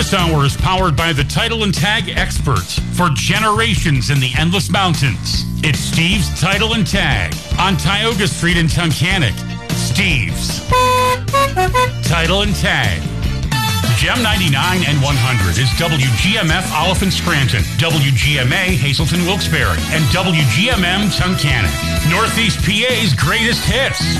This hour is powered by the Title and Tag experts for generations in the Endless Mountains. It's Steve's Title and Tag on Tioga Street in Tunkhannock. Steve's Title and Tag. Gem 99 and 100 is WGMF Oliphant Scranton, WGMA Hazelton Wilkes-Barre, and WGMM Tunkhannock. Northeast PA's greatest hits.